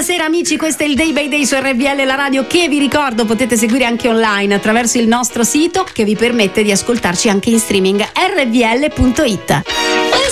Buonasera amici, questo è il Day by Day su RVL, la radio che vi ricordo potete seguire anche online attraverso il nostro sito che vi permette di ascoltarci anche in streaming rvl.it.